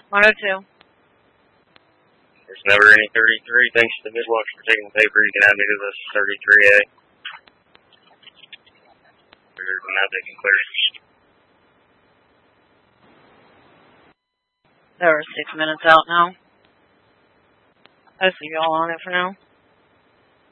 102. There's never any 33. Thanks to the Midwatch for taking the paper. You can add me to this 33A. Now they can clear. There were 6 minutes out now. I see y'all on it for now.